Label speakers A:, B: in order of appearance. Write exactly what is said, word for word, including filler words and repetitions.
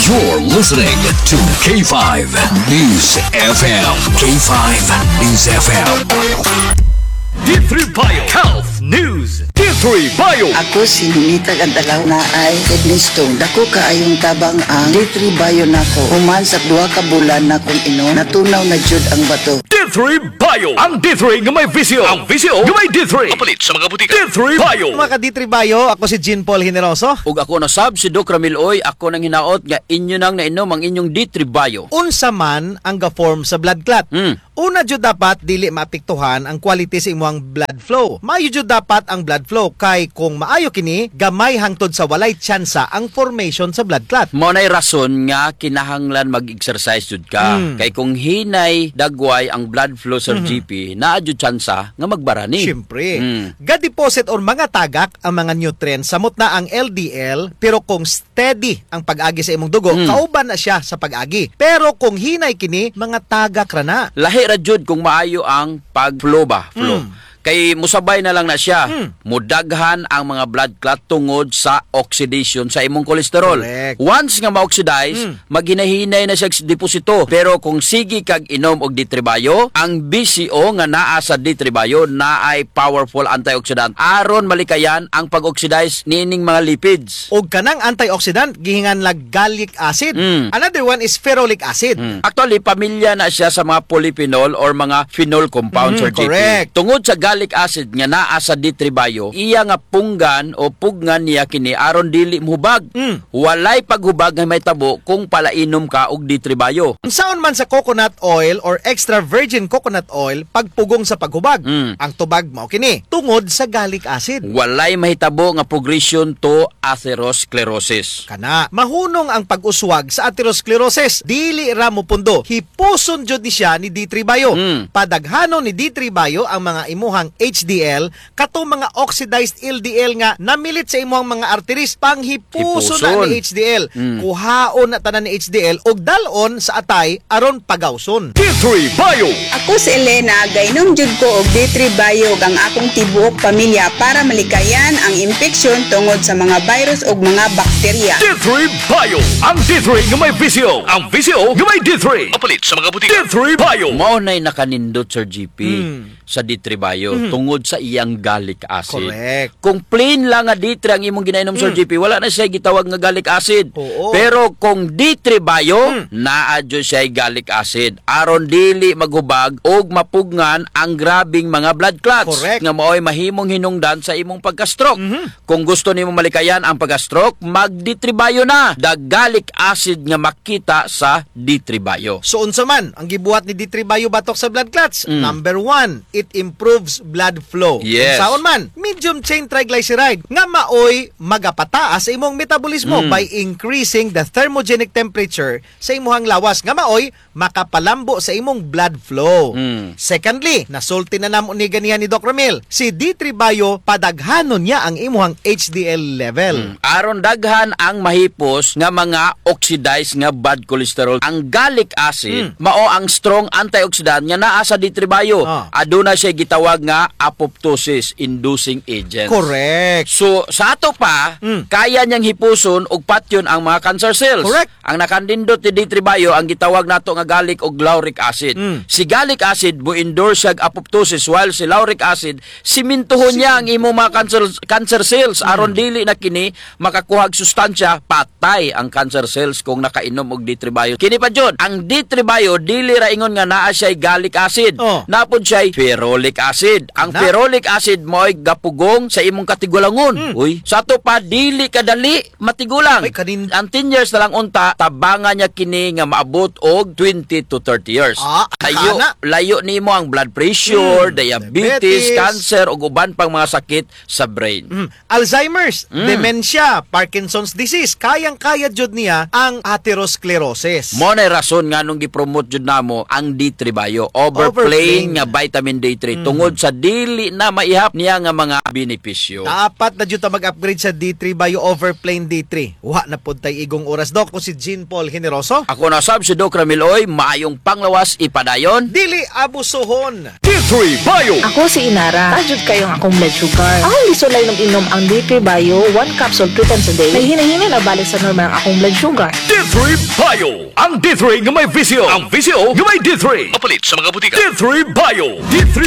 A: You're listening to K five News F M. K five News F M. D three Bio Health News. D three Bio.
B: Ako si Nita Gandalaw na ay kidney stone. Dako kaayong tabang ang D three Bio nako. Human sa duha ka bulan na kung ino, natunaw na jud ang bato.
A: D three Bio. Ang D three nga may visio. Ang visio nga may D three. Kapalit sa mga butika. D three Bio.
C: Mga ka D three Bio, ako si Jean Paul Generoso.
D: Ug ako na sab si Doc Ramil Oy, ako nang hinaot nga inyo nang nainom ang inyong D three Bio.
C: Unsa man ang ga-form sa blood clot.
D: Mm.
C: Una jud dapat dili maapektuhan ang quality sa imong blood flow. Maayo jud dapat ang blood flow kay kung maayo kini, gamay hangtod sa walay tsansa ang formation sa blood clot.
D: Mao nay rason nga kinahanglan mag-exercise jud ka.
C: Mm.
D: Kay kung hinay dagway ang blood flow sa
C: Mm-hmm.
D: G P, naa jud tsansa nga magbarani.
C: Siyempre.
D: Mm.
C: Ga-deposit or mga tagak ang mga nutrients samot na ang L D L, pero kung steady ang pag-agi sa imong dugo,
D: Mm.
C: kauban na siya sa pag-agi. Pero kung hinay kini, mga tagak ra na.
D: Lahi ra jud kung maayo ang pag-flow ba, flow.
C: Mm.
D: Kay musabay na lang na siya.
C: Mm.
D: Mudaghan ang mga blood clot tungod sa oxidation sa imong kolesterol.
C: Correct.
D: Once nga ma-oxidize,
C: Mm.
D: maghinahinay na siya sa deposito. Pero kung sige kag inom og D three Bio, ang B C O nga naa sa D three Bio na ay powerful antioxidant aron malikayan ang pag-oxidize nining mga lipids.
C: Og kanang antioxidant gihingan lag gallic acid.
D: Mm.
C: Another one is ferulic acid.
D: Mm. Actually, pamilya na siya sa mga polyphenol or mga phenol compounds
C: Mm,
D: or G P.
C: correct.
D: Tungod sa gallic acid nga naa sa D three Bio, iya nga punggan o pugnan niya kini aron dili mohubag.
C: Mm.
D: Walay paghubag nga may tabo kung palainom ka og D three Bio.
C: Ang saon man sa coconut oil or extra virgin coconut oil pagpugong sa paghubag.
D: Mm.
C: Ang tubag mao kini tungod sa gallic acid.
D: Walay mahitabo nga progression to atherosclerosis.
C: Kana mahunong ang pag-uswag sa atherosclerosis. Dili ra mo pundo. Hipuson jud ni siya ni D three Bio.
D: Mm.
C: Padaghanon ni D three Bio ang mga imuhang H D L katong mga oxidized L D L nga namilit sa imuhang mga arteries panghipuson na
D: Hipuson.
C: ni H D L.
D: Mm.
C: Kuhaon na tanan ni H D L og dalon sa atay aron pagawson.
A: D three Bio.
E: Ako si Elena, gainom jud ko og D three Bio ang akong tibuok pamilya para malikayan ang infeksyon tungod sa mga virus ug mga bakterya.
A: D three Bio. Ang D three nga may visio. Ang visio nga may D three. Kapalit sa mga butika. D three Bio.
D: Mao nay nakanindot Sir G P
C: Mm.
D: sa D three Bio tungod sa iyang gallic acid.
C: Correct.
D: Kung plain lang nga D three ang imong ginainom Sir G P, wala na siya gitawag nga gallic acid.
C: Oo.
D: Pero kung D three Bio, naa jud siya gallic acid aron dili maghubag og mapugngan ang grabing mga blood clots
C: Correct.
D: nga maoy mahimong hinungdan sa imong pagka-stroke. Kung gusto nimo malikayan ang pagka-stroke, mag D three Bio na. The gallic acid nga makita sa D three Bio.
C: So unsa man ang gibuhat ni D three Bio batok sa blood clots?
D: Mm.
C: Number one, it improves blood flow.
D: Yes.
C: Unsaon man, medium chain triglyceride nga maoy magapataas sa imong metabolismo
D: Mm.
C: by increasing the thermogenic temperature sa imong lawas nga maoy makapalambo sa imong blood flow.
D: Mm.
C: Secondly, nasulti na namo ni ganihan ni Doc Ramil, si D three Bio padaghanon niya ang imong H D L level.
D: Mm. Aron daghan ang mahipos nga mga oxidized nga bad cholesterol. Ang gallic acid mao ang strong antioxidant nga naa sa D three Bio.
C: Ah.
D: Aduna siya gitawag nga apoptosis inducing agent.
C: Correct.
D: So sa ato pa,
C: Mm.
D: kaya niyang hipuson og patyon ang mga cancer cells.
C: Correct.
D: Ang nakandindot ni D three Bio ang gitawag nato nga gallic o lauric acid.
C: Mm.
D: Si gallic acid mo endorse siya apoptosis while si lauric acid simintuhon niya ang imo mga cancer cancer cells aron dili na kini makakuha og sustansya patay ang cancer cells kung nakainom og D three Bio. Kini pa jud, ang D three Bio dili ra ingon nga naa siya gallic acid.
C: Oh.
D: Napod siya ferulic acid. Ang
C: Na?
D: ferulic acid mo ay gapugong sa imong katigulangon. Uy, sa to pa dili kadali matigulang.
C: Ay, kanin-
D: Ang ten years na lang unta tabangan niya kini nga maabot og twenty to thirty years.
C: Ah,
D: layo,
C: kana.
D: layo nimo ang blood pressure,
C: Mm,
D: diabetes,
C: diabetes.
D: cancer ug uban pang mga sakit sa brain.
C: Mm. Alzheimer's,
D: Mm.
C: dementia, Parkinson's disease, kayang-kaya jud niya ang atherosclerosis.
D: Mo na rason nga nung gipromote jud namo ang D three Bio,
C: Overplain.
D: overplain nga vitamin D three tungod sa dili na maihap niya nga mga benepisyo.
C: Dapat na jud ta mag-upgrade sa D three Bio Overplain D three. Wa na pud tay igong oras, Doc. Ko si Jean Paul Generoso.
D: Ako na sab si Doc Ramil Oy, maayong panglawas ipadayon.
C: Dili abusohon.
A: D three Bio.
F: Ako si Inara. Tajud kayong akong blood sugar. Ako gisulay nung inom ang D three Bio, one capsule three times a day. May hinahinay na balik sa normal ang akong blood sugar.
A: D three Bio. Ang D three nga may visio. Ang visio nga may D three. Mapalit sa mga butika. D three Bio. D three